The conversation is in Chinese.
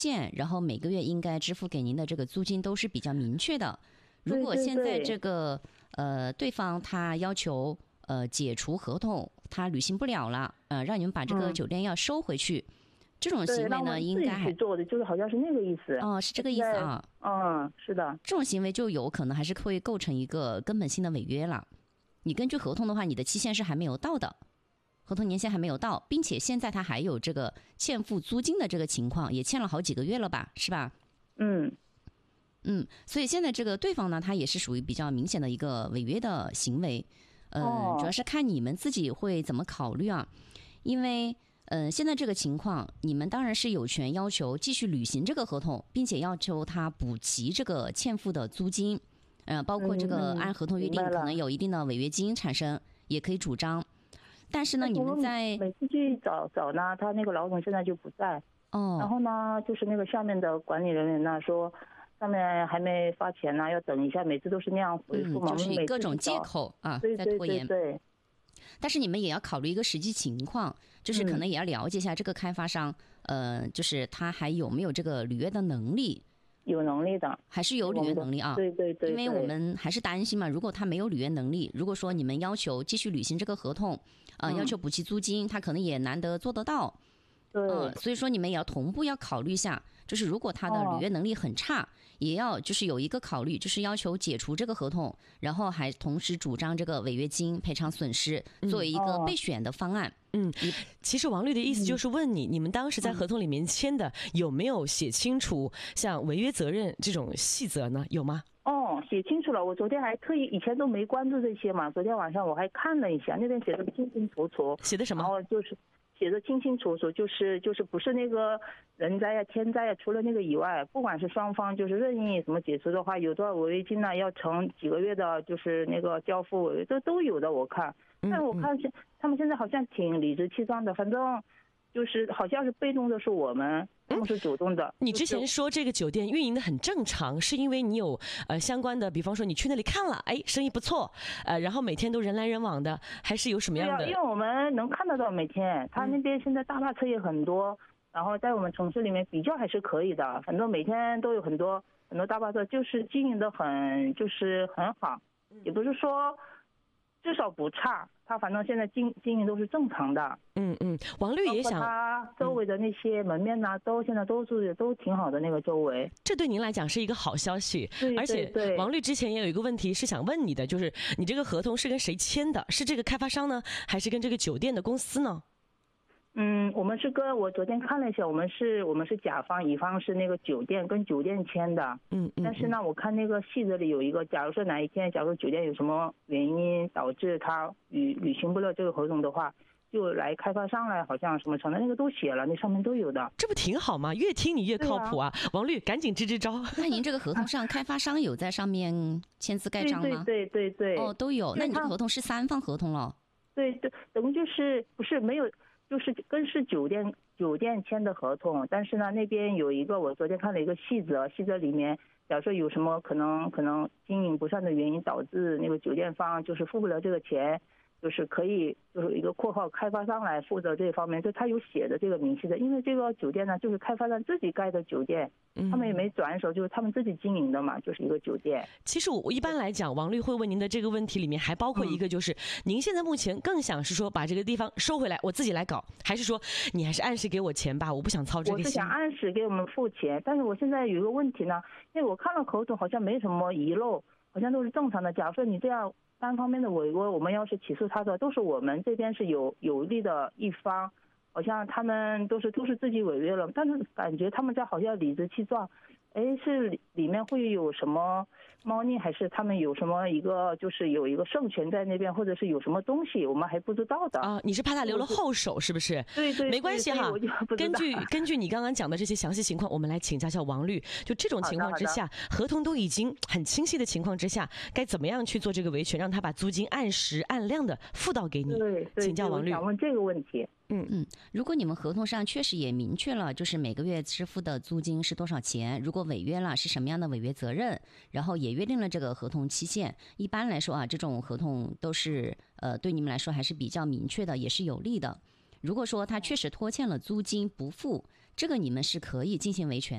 限，然后每个月应该支付给您的这个租金都是比较明确的。如果现在这个对方他要求解除合同，他履行不了了，让你们把这个酒店要收回去，这种行为呢，应该还做的就是好像是那个意思。 是这个意思啊。 是的。 这种行为就有可能还是会构成一个根本性的违约了。你根据合同的话，你的期限是还没有到的。合同年限还没有到，并且现在他还有这个欠付租金的这个情况，也欠了好几个月了吧，是吧？所以现在这个对方呢，他也是属于比较明显的一个违约的行为。主要是看你们自己会怎么考虑啊。因为现在这个情况，你们当然是有权要求继续履行这个合同，并且要求他补齐这个欠付的租金，包括这个按合同约定可能有一定的违约金产生，也可以主张。但是呢，你们在每次去找呢，他那个老总现在就不在。然后呢，就是那个下面的管理人员呢说，上面还没发钱呢，要等一下，每次都是那样回复嘛， 就是以各种借口在拖延。 对。 但是你们也要考虑一个实际情况，就是可能也要了解一下这个开发商，就是他还有没有这个履约的能力。 有能力的， 还是有履约能力啊？ 对。 因为我们还是担心嘛，如果他没有履约能力，如果说你们要求继续履行这个合同，要求补齐租金，他可能也难得做得到。所以说你们也要同步要考虑一下，就是如果他的履约能力很差，也要就是有一个考虑，就是要求解除这个合同，然后还同时主张这个违约金赔偿损失，作为一个备选的方案。 其实王律的意思就是问你，你们当时在合同里面签的有没有写清楚像违约责任这种细则呢？有吗？ 写清楚了。我昨天还特意，以前都没关注这些嘛，昨天晚上我还看了一下，那边写的清清楚楚。 写的什么？ 然后就是写的清清楚楚，就是不是那个人灾呀、天灾呀，除了那个以外，不管是双方就是任意什么解除的话，有多少违约金呢？要乘几个月的，就是那个交付违约，这都有的。我看，但我看他们现在好像挺理直气壮的，反正就是好像是被动的是我们。他们是主动的。 你之前说这个酒店运营的很正常，是因为你有相关的，比方说你去那里看了，生意不错，然后每天都人来人往的，还是有什么样的？ 因为我们能看得到每天，他那边现在大巴车也很多，然后在我们城市里面比较还是可以的，反正每天都有很多大巴车，就是经营的很好，也不是说至少不差。他反正现在经营都是正常的。 王律也想， 他周围的那些门面呐，现在都挺好的那个周围。 这对您来讲是一个好消息。 对， 而且王律之前也有一个问题是想问你的，就是你这个合同是跟谁签的？是这个开发商呢，还是跟这个酒店的公司呢？ 我们是我昨天看了一下，我们是甲方，乙方是那个酒店，跟酒店签的。但是呢，我看那个细则里有一个，假如说哪一天，假如酒店有什么原因导致他履行不了这个合同的话，就来开发商来，好像什么程度那个都写了，那上面都有的。 这不挺好吗？越听你越靠谱啊！王律，赶紧支支招。 那您这个合同上，开发商有在上面签字盖章吗？ 对。 都有。那你这个合同是3方合同了？ 对，等于就是不是没有。就是跟是酒店签的合同，但是呢，那边有一个，我昨天看了一个细则里面，假如说有什么可能经营不善的原因导致那个酒店方就是付不了这个钱，就是可以就是一个括号开发商来负责这方面，就他有写的这个明细的，因为这个酒店呢就是开发商自己盖的酒店。他们也没转手，就是他们自己经营的嘛，就是一个酒店。 其实我一般来讲，王律会问您的这个问题里面还包括一个，就是您现在目前更想是说把这个地方收回来，我自己来搞，还是说你还是按时给我钱吧？我不想操这个心。 我是想按时给我们付钱，但是我现在有一个问题呢，因为我看了合同好像没什么遗漏，好像都是正常的。假如说你这样单方面的违规，我们要是起诉他的，都是我们这边是有利的一方。好像他们都是自己违约了，但是感觉他们这好像理直气壮，是里面会有什么猫腻，还是他们有什么一个就是有一个圣权在那边，或者是有什么东西我们还不知道的啊？你是怕他留了后手是不是？ 对， 没关系哈。根据你刚刚讲的这些详细情况，我们来请教一下王律，就这种情况之下，合同都已经很清晰的情况之下，该怎么样去做这个维权，让他把租金按时按量的付到给你？ 对， 请教王律。 我想问这个问题。 如果你们合同上确实也明确了，就是每个月支付的租金是多少钱，如果违约了是什么样的违约责任，然后也约定了这个合同期限，一般来说这种合同都是对你们来说还是比较明确的，也是有利的。如果说他确实拖欠了租金不付， 这个你们是可以进行维权。